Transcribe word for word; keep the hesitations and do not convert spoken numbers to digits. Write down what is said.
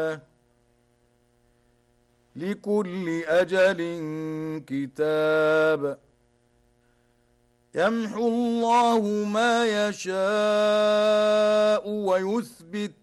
لكل أجل كتاب يمحو الله ما يشاء ويثبت